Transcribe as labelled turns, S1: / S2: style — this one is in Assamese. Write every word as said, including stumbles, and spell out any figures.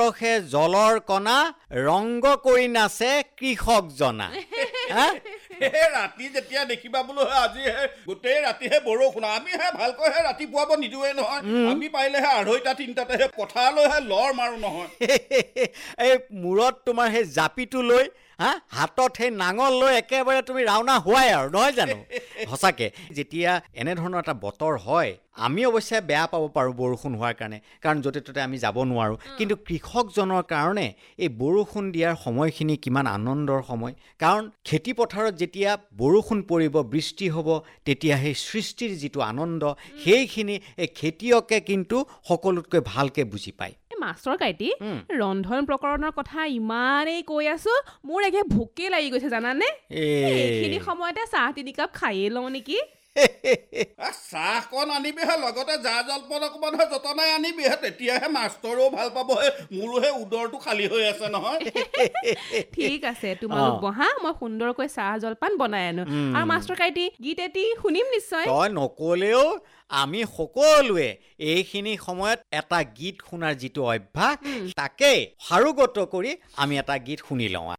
S1: পৰশে জলৰ কণা ৰংগ কৰি নাচে কৃষক জনা
S2: ৰাতি যেতিয়া দেখিবা বোলো আজি গোটেই ৰাতিহে বৰষুণ আমিহে ভালকৈহে ৰাতিপুৱাব নিদিওঁৱে নহয় আমি পাৰিলেহে আঢ়ৈটা তিনিটাতেহে পথাৰলৈহে লৰ মাৰো নহয়
S1: এই মূৰত তোমাৰ সেই জাপিটো লৈ হা হাতত সেই নাঙল লৈ একেবাৰে তুমি ৰাওনা হোৱাই আৰু নহয় জানো সঁচাকে যেতিয়া এনেধৰণৰ এটা বতৰ হয় আমি অৱশ্যে বেয়া পাব পাৰোঁ বৰষুণ হোৱাৰ কাৰণে কাৰণ য'তে ত'তে আমি যাব নোৱাৰোঁ কিন্তু কৃষকজনৰ কাৰণে এই বৰষুণ দিয়াৰ সময়খিনি কিমান আনন্দৰ সময় কাৰণ খেতি পথাৰত যেতিয়া বৰষুণ পৰিব বৃষ্টি হ'ব তেতিয়া সেই সৃষ্টিৰ যিটো আনন্দ সেইখিনি এই খেতিয়কে কিন্তু সকলোতকৈ ভালকৈ বুজি পায়
S3: মাষ্টৰ কাইটি ৰন্ধন প্ৰকৰণৰ কথা ইমানেই কৈ আছো মোৰ একে ভোকে লাগি গৈছে জানানে এইখিনি সময়তে চাহ তিনি কাপ খাইয়ে লওঁ নেকি
S2: চাহকণ আনিবিহে লগতে জা জলপান অকণমানহে যতনাই আনিবিহে তেতিয়াহে মাষ্টৰো ভাল পাবহে মোৰোহে উদৰটো খালী হৈ আছে নহয়
S3: ঠিক আছে তোমালোক বহা মই সুন্দৰকৈ চাহ জলপান বনাই আনো আৰু মাষ্টৰ কাইটি গীত এটি শুনিম নিশ্চয়
S1: তই নকলেও আমি সকলোৱে এইখিনি সময়ত এটা গীত শুনাৰ যিটো অভ্যাস তাকে সাৰোগত কৰি আমি এটা গীত শুনি লওঁ